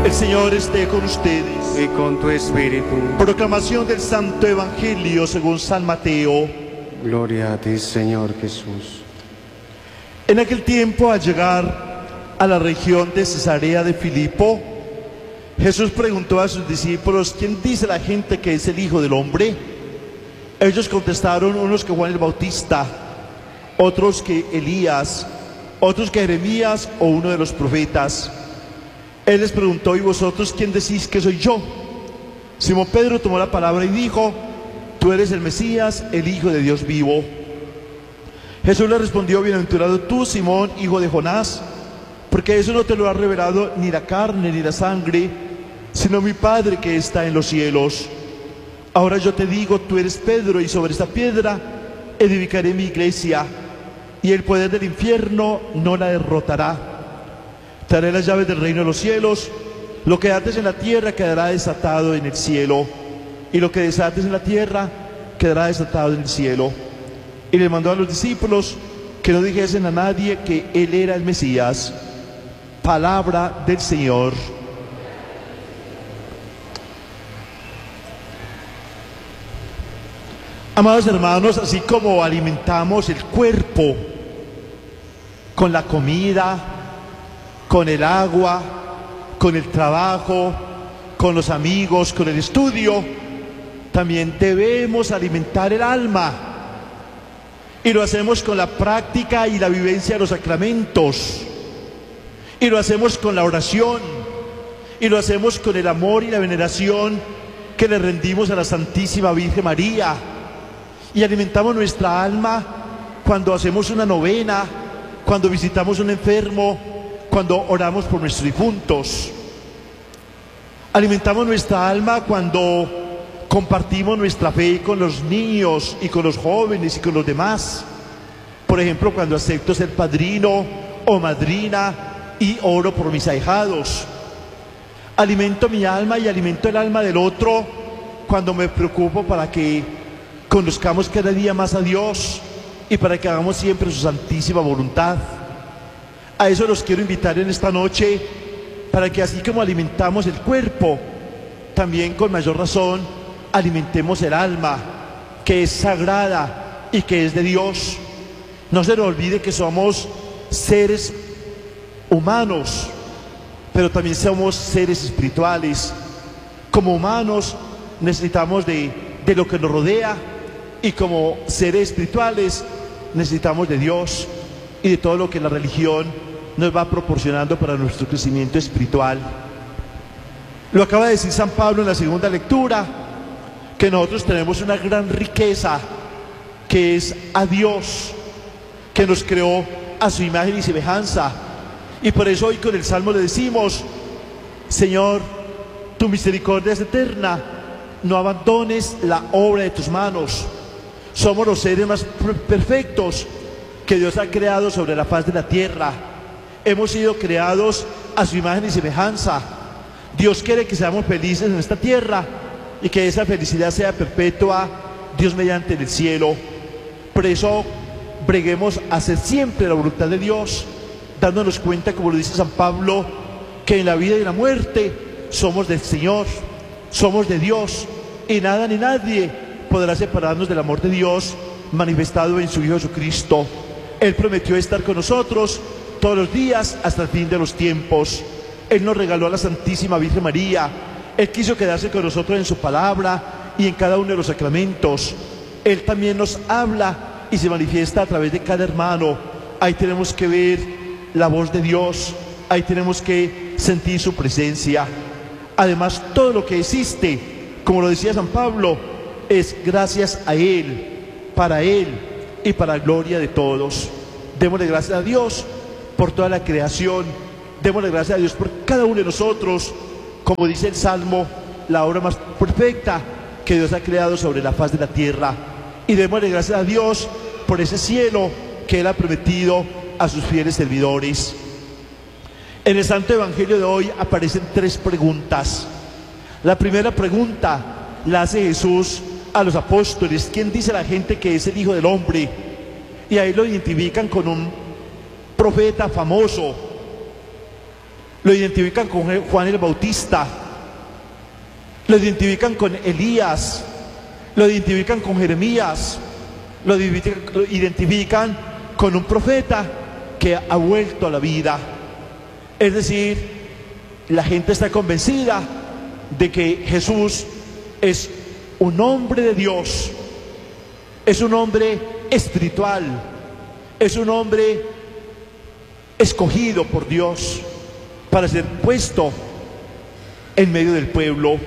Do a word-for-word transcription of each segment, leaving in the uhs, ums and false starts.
El Señor esté con ustedes. Y con tu espíritu. Proclamación del Santo Evangelio según San Mateo. Gloria a ti, Señor Jesús. En aquel tiempo, al llegar a la región de Cesarea de Filipo, Jesús preguntó a sus discípulos: ¿quién dice la gente que es el Hijo del Hombre? Ellos contestaron: unos que Juan el Bautista, otros que Elías, otros que Jeremías o uno de los profetas. Él les preguntó: ¿y vosotros quién decís que soy yo? Simón Pedro tomó la palabra y dijo: tú eres el Mesías, el Hijo de Dios vivo. Jesús le respondió: bienaventurado tú, Simón, hijo de Jonás, porque eso no te lo ha revelado ni la carne ni la sangre, sino mi Padre que está en los cielos. Ahora yo te digo, tú eres Pedro, y sobre esta piedra edificaré mi iglesia, y el poder del infierno no la derrotará. Te daré las llaves del reino de los cielos. Lo que ates en la tierra quedará desatado en el cielo, y lo que desates en la tierra quedará desatado en el cielo. Y le mandó a los discípulos que no dijesen a nadie que él era el Mesías. Palabra del Señor. Amados hermanos, así como alimentamos el cuerpo con la comida, con el agua, con el trabajo, con los amigos, con el estudio, también debemos alimentar el alma. Y lo hacemos con la práctica y la vivencia de los sacramentos. Y lo hacemos con la oración. Y lo hacemos con el amor y la veneración que le rendimos a la Santísima Virgen María. Y alimentamos nuestra alma cuando hacemos una novena, cuando visitamos a un enfermo, cuando oramos por nuestros difuntos. Alimentamos nuestra alma cuando compartimos nuestra fe con los niños y con los jóvenes y con los demás. Por ejemplo, cuando acepto ser padrino o madrina y oro por mis ahijados. Alimento mi alma y alimento el alma del otro cuando me preocupo para que conozcamos cada día más a Dios y para que hagamos siempre su santísima voluntad. A eso los quiero invitar en esta noche, para que así como alimentamos el cuerpo, también con mayor razón alimentemos el alma, que es sagrada y que es de Dios. No se nos olvide que somos seres humanos, pero también somos seres espirituales. Como humanos necesitamos de, de lo que nos rodea, y como seres espirituales necesitamos de Dios y de todo lo que la religión nos va proporcionando para nuestro crecimiento espiritual. Lo acaba de decir San Pablo en la segunda lectura, que nosotros tenemos una gran riqueza, que es a Dios, que nos creó a su imagen y semejanza. Y por eso hoy con el Salmo le decimos: Señor, tu misericordia es eterna, no abandones la obra de tus manos. Somos los seres más perfectos que Dios ha creado sobre la faz de la tierra. Hemos sido creados a su imagen y semejanza. Dios quiere que seamos felices en esta tierra y que esa felicidad sea perpetua, Dios mediante, en el cielo. Por eso breguemos a hacer siempre la voluntad de Dios, dándonos cuenta, como lo dice San Pablo, que en la vida y en la muerte somos del Señor, somos de Dios, y nada ni nadie podrá separarnos del amor de Dios manifestado en su Hijo Jesucristo. Él prometió estar con nosotros todos los días hasta el fin de los tiempos. Él nos regaló a la Santísima Virgen María. Él quiso quedarse con nosotros en su palabra y en cada uno de los sacramentos. Él también nos habla y se manifiesta a través de cada hermano. Ahí tenemos que ver la voz de Dios, ahí tenemos que sentir su presencia. Además, todo lo que existe, como lo decía San Pablo, es gracias a Él, para Él y para la gloria de todos. Démosle gracias a Dios por toda la creación, démosle gracias a Dios por cada uno de nosotros, como dice el Salmo, la obra más perfecta que Dios ha creado sobre la faz de la tierra. Y démosle gracias a Dios por ese cielo que Él ha prometido a sus fieles servidores. En el Santo Evangelio de hoy aparecen tres preguntas. La primera pregunta la hace Jesús a los apóstoles: ¿quién dice la gente que es el Hijo del Hombre? Y ahí lo identifican con un profeta famoso. lo identifican con Juan el Bautista, lo identifican con Elías, lo identifican con Jeremías, lo identifican con un profeta que ha vuelto a la vida. Es decir, la gente está convencida de que Jesús es un hombre de Dios, es un hombre espiritual, es un hombre escogido por Dios para ser puesto en medio del pueblo.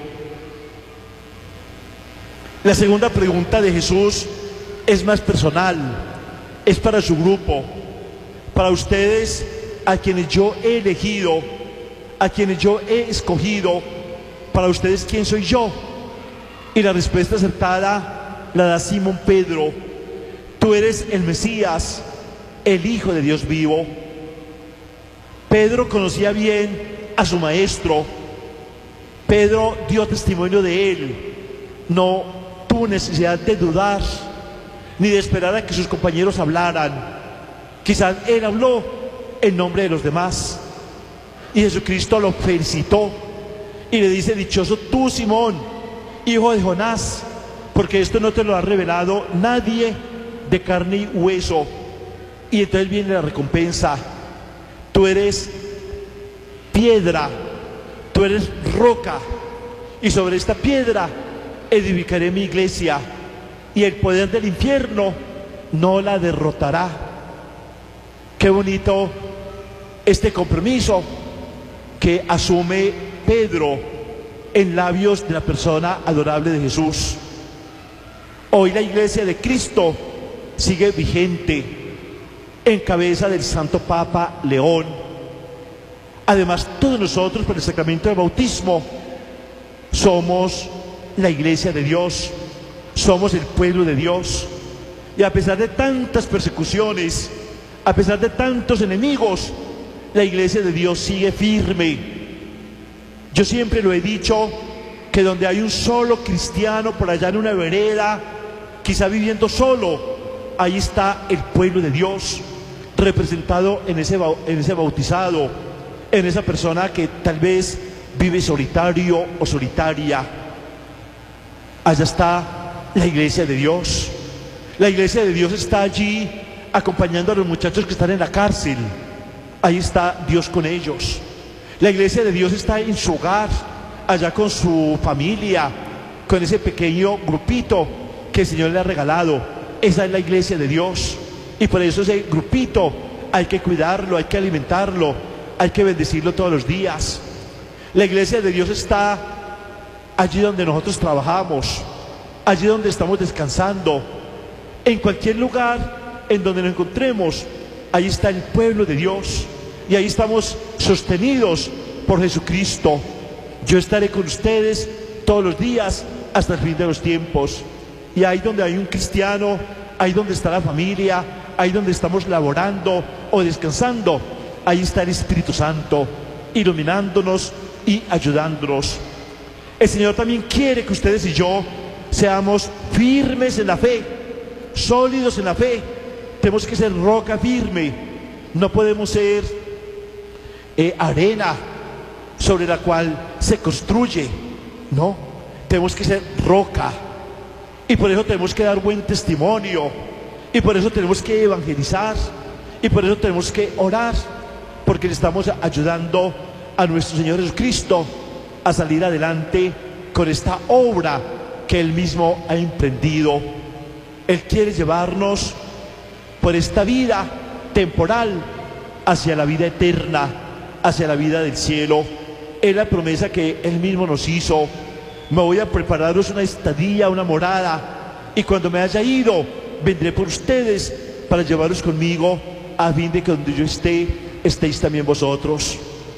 La segunda pregunta de Jesús es más personal, es para su grupo, para ustedes a quienes yo he elegido, a quienes yo he escogido. Para ustedes, ¿quién soy yo? Y la respuesta acertada la da Simón Pedro: tú eres el Mesías, el Hijo de Dios vivo. Pedro conocía bien a su maestro. Pedro dio testimonio de él. No tuvo necesidad de dudar ni de esperar a que sus compañeros hablaran. Quizás él habló en nombre de los demás, y Jesucristo lo felicitó y le dice: dichoso tú, Simón, hijo de Jonás, porque esto no te lo ha revelado nadie de carne y hueso. Y entonces viene la recompensa: tú eres piedra, tú eres roca, y sobre esta piedra edificaré mi iglesia, y el poder del infierno no la derrotará. Qué bonito este compromiso que asume Pedro en labios de la persona adorable de Jesús. Hoy la iglesia de Cristo sigue vigente en cabeza del Santo Papa León. Además, todos nosotros, por el sacramento del bautismo, somos la iglesia de Dios, somos el pueblo de Dios. Y a pesar de tantas persecuciones, a pesar de tantos enemigos, la iglesia de Dios sigue firme. Yo siempre lo he dicho, que donde hay un solo cristiano por allá en una vereda, quizá viviendo solo, ahí está el pueblo de Dios, representado en ese, en ese bautizado, en esa persona que tal vez vive solitario o solitaria. Allá está la iglesia de Dios. La iglesia de Dios está allí acompañando a los muchachos que están en la cárcel. Ahí está Dios con ellos. La iglesia de Dios está en su hogar, allá con su familia, con ese pequeño grupito que el Señor le ha regalado. Esa es la iglesia de Dios, y por eso ese grupito hay que cuidarlo, hay que alimentarlo, hay que bendecirlo todos los días. La iglesia de Dios está allí donde nosotros trabajamos, allí donde estamos descansando, en cualquier lugar en donde nos encontremos. Ahí está el pueblo de Dios, y ahí estamos sostenidos por Jesucristo. Yo estaré con ustedes todos los días hasta el fin de los tiempos. Y ahí donde hay un cristiano, ahí donde está la familia, ahí donde estamos laborando o descansando, ahí está el Espíritu Santo, iluminándonos y ayudándonos. El Señor también quiere que ustedes y yo seamos firmes en la fe, sólidos en la fe. Tenemos que ser roca firme, no podemos ser eh, arena sobre la cual se construye, no, tenemos que ser roca. Y por eso tenemos que dar buen testimonio, y por eso tenemos que evangelizar, y por eso tenemos que orar, porque le estamos ayudando a nuestro Señor Jesucristo a salir adelante con esta obra que Él mismo ha emprendido. Él quiere llevarnos por esta vida temporal hacia la vida eterna, hacia la vida del cielo. Es la promesa que Él mismo nos hizo: me voy a prepararos una estadía, una morada, y cuando me haya ido, vendré por ustedes para llevaros conmigo, a fin de que donde yo esté, estéis también vosotros.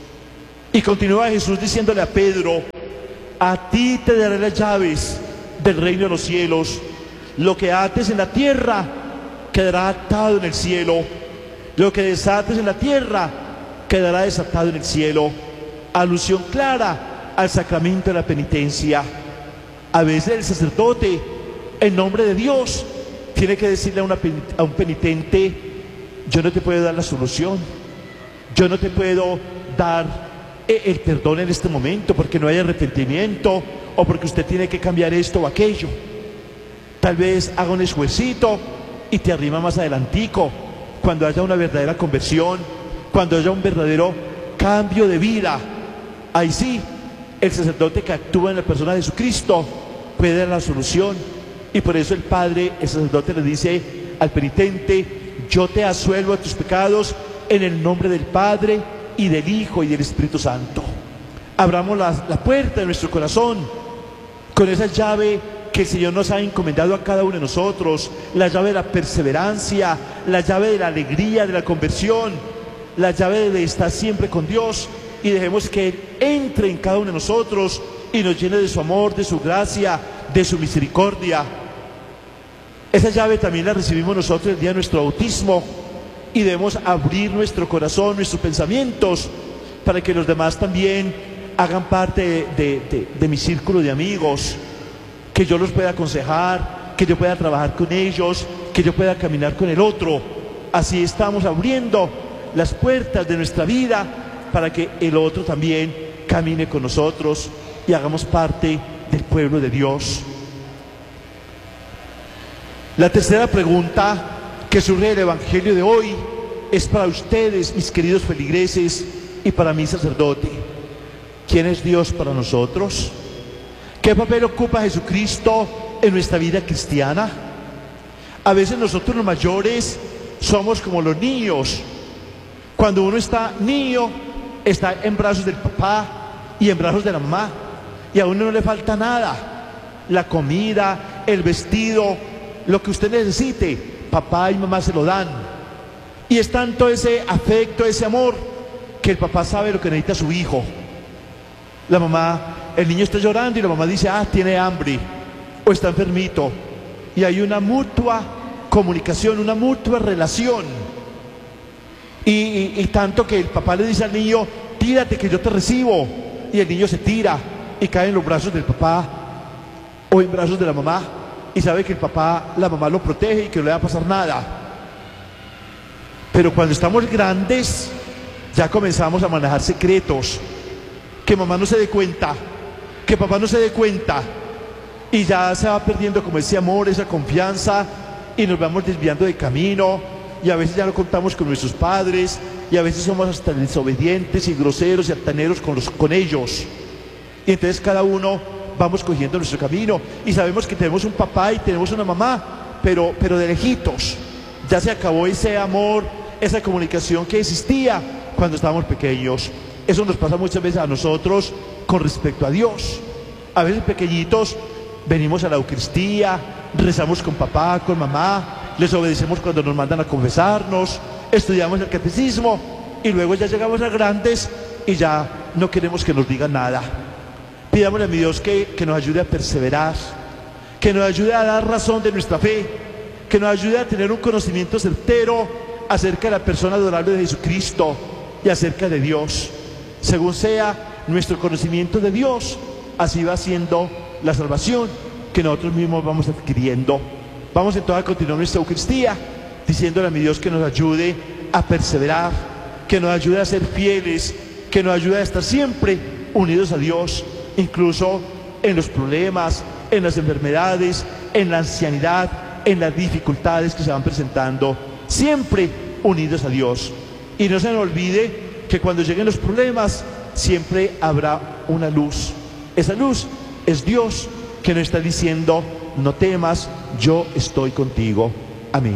Y continúa Jesús diciéndole a Pedro: a ti te daré las llaves del reino de los cielos. Lo que ates en la tierra quedará atado en el cielo, lo que desates en la tierra quedará desatado en el cielo. Alusión clara al sacramento de la penitencia. A veces el sacerdote, en nombre de Dios, tiene que decirle a, una, a un penitente: yo no te puedo dar la solución, yo no te puedo dar el perdón en este momento, porque no hay arrepentimiento o porque usted tiene que cambiar esto o aquello. Tal vez haga un esfuercito y te arrima más adelantico, cuando haya una verdadera conversión, cuando haya un verdadero cambio de vida. Ahí sí, el sacerdote que actúa en la persona de Jesucristo puede dar la solución. Y por eso el Padre, el sacerdote, le dice al penitente: yo te asuelvo de tus pecados en el nombre del Padre y del Hijo y del Espíritu Santo. Abramos la, la puerta de nuestro corazón con esa llave que el Señor nos ha encomendado a cada uno de nosotros, la llave de la perseverancia, la llave de la alegría, de la conversión, la llave de estar siempre con Dios, y dejemos que Él entre en cada uno de nosotros y nos llene de su amor, de su gracia, de su misericordia. Esa llave también la recibimos nosotros el día de nuestro bautismo, y debemos abrir nuestro corazón, nuestros pensamientos, para que los demás también hagan parte de, de, de, de mi círculo de amigos, que yo los pueda aconsejar, que yo pueda trabajar con ellos, que yo pueda caminar con el otro. Así estamos abriendo las puertas de nuestra vida para que el otro también camine con nosotros y hagamos parte del pueblo de Dios. La tercera pregunta que surge del Evangelio de hoy es para ustedes, mis queridos feligreses, y para mí, sacerdote. ¿Quién es Dios para nosotros? ¿Qué papel ocupa Jesucristo en nuestra vida cristiana? A veces nosotros los mayores somos como los niños. Cuando uno está niño, está en brazos del papá y en brazos de la mamá, y a uno no le falta nada: la comida, el vestido, lo que usted necesite, papá y mamá se lo dan. Y es tanto ese afecto, ese amor, que el papá sabe lo que necesita su hijo. La mamá, el niño está llorando y la mamá dice: ah, tiene hambre o está enfermito, y hay una mutua comunicación, una mutua relación. Y, y, y tanto que el papá le dice al niño: tírate que yo te recibo, y el niño se tira y cae en los brazos del papá o en brazos de la mamá, y sabe que el papá, la mamá lo protege y que no le va a pasar nada. Pero cuando estamos grandes, ya comenzamos a manejar secretos, que mamá no se dé cuenta, que papá no se dé cuenta, y ya se va perdiendo como ese amor, esa confianza, y nos vamos desviando de camino, y a veces ya no contamos con nuestros padres, y a veces somos hasta desobedientes y groseros y altaneros con, los, con ellos. Y entonces cada uno vamos cogiendo nuestro camino, y sabemos que tenemos un papá y tenemos una mamá, pero, pero de lejitos. Ya se acabó ese amor, esa comunicación que existía cuando estábamos pequeños. Eso nos pasa muchas veces a nosotros con respecto a Dios. A veces pequeñitos venimos a la Eucaristía, rezamos con papá, con mamá, les obedecemos cuando nos mandan a confesarnos, estudiamos el catecismo, y luego ya llegamos a grandes y ya no queremos que nos digan nada. Pidámosle a mi Dios que, que nos ayude a perseverar, que nos ayude a dar razón de nuestra fe, que nos ayude a tener un conocimiento certero acerca de la persona adorable de Jesucristo y acerca de Dios. Según sea nuestro conocimiento de Dios, así va siendo la salvación que nosotros mismos vamos adquiriendo. Vamos entonces a continuar nuestra Eucaristía diciéndole a mi Dios que nos ayude a perseverar, que nos ayude a ser fieles, que nos ayude a estar siempre unidos a Dios, incluso en los problemas, en las enfermedades, en la ancianidad, en las dificultades que se van presentando, siempre unidos a Dios. Y no se nos olvide que cuando lleguen los problemas siempre habrá una luz. Esa luz es Dios, que nos está diciendo: no temas, yo estoy contigo. Amén.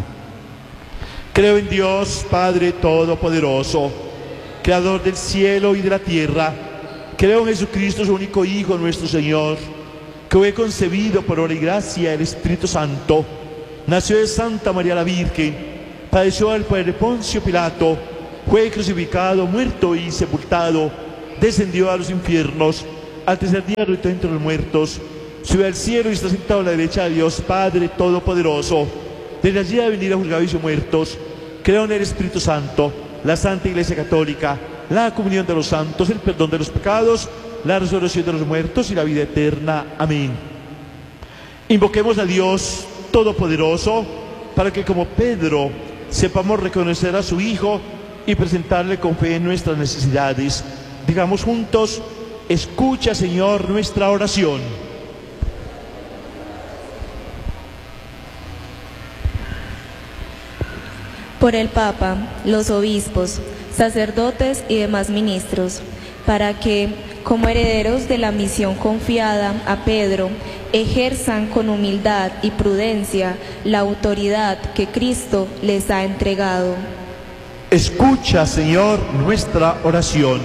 Creo en Dios Padre Todopoderoso, Creador del cielo y de la tierra. Creo en Jesucristo, su único Hijo, nuestro Señor, que fue concebido por obra y gracia del Espíritu Santo, nació de Santa María la Virgen, padeció al poder de Poncio Pilato, fue crucificado, muerto y sepultado, descendió a los infiernos, al tercer día resucitó entre los muertos, subió al cielo y está sentado a la derecha de Dios Padre Todopoderoso. Desde allí ha de venir a juzgar a los muertos. Creo en el Espíritu Santo, la Santa Iglesia Católica, la comunión de los santos, el perdón de los pecados, la resurrección de los muertos y la vida eterna. Amén. Invoquemos a Dios Todopoderoso para que, como Pedro, sepamos reconocer a su Hijo y presentarle con fe nuestras necesidades. Digamos juntos: escucha, Señor, nuestra oración. Por el Papa, los obispos, sacerdotes y demás ministros, para que, como herederos de la misión confiada a Pedro, ejerzan con humildad y prudencia la autoridad que Cristo les ha entregado. Escucha, Señor, nuestra oración.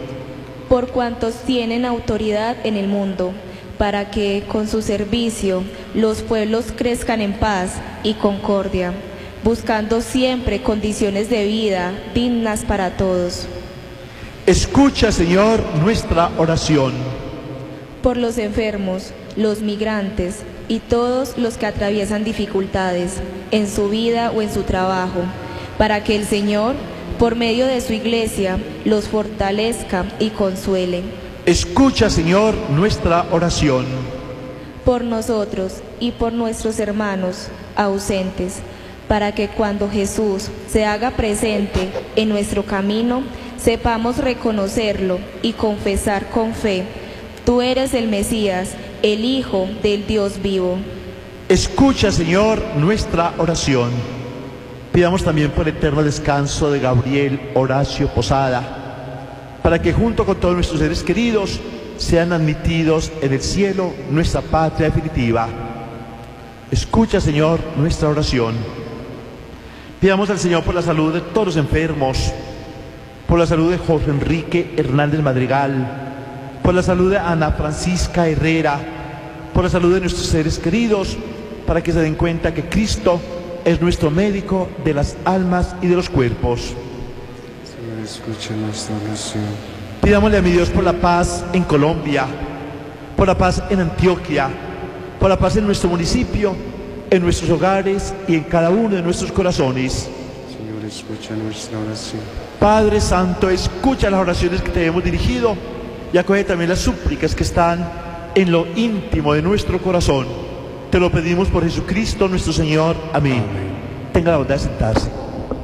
Por cuantos tienen autoridad en el mundo, para que, con su servicio, los pueblos crezcan en paz y concordia, buscando siempre condiciones de vida dignas para todos. Escucha, Señor, nuestra oración. Por los enfermos, los migrantes y todos los que atraviesan dificultades en su vida o en su trabajo, para que el Señor, por medio de su Iglesia, los fortalezca y consuele. Escucha, Señor, nuestra oración. Por nosotros y por nuestros hermanos ausentes, para que cuando Jesús se haga presente en nuestro camino, sepamos reconocerlo y confesar con fe: tú eres el Mesías, el Hijo del Dios vivo. Escucha, Señor, nuestra oración. Pidamos también por el eterno descanso de Gabriel Horacio Posada, para que junto con todos nuestros seres queridos sean admitidos en el cielo, nuestra patria definitiva. Escucha, Señor, nuestra oración. Pidamos al Señor por la salud de todos los enfermos, por la salud de Jorge Enrique Hernández Madrigal, por la salud de Ana Francisca Herrera, por la salud de nuestros seres queridos, para que se den cuenta que Cristo es nuestro médico de las almas y de los cuerpos. Señor, escucha nuestra oración. Pidámosle a mi Dios por la paz en Colombia, por la paz en Antioquia, por la paz en nuestro municipio, en nuestros hogares y en cada uno de nuestros corazones. Señor, escucha nuestra oración. Padre Santo, escucha las oraciones que te hemos dirigido y acoge también las súplicas que están en lo íntimo de nuestro corazón. Te lo pedimos por Jesucristo nuestro Señor. Amén. Amén. Tenga la bondad de sentarse.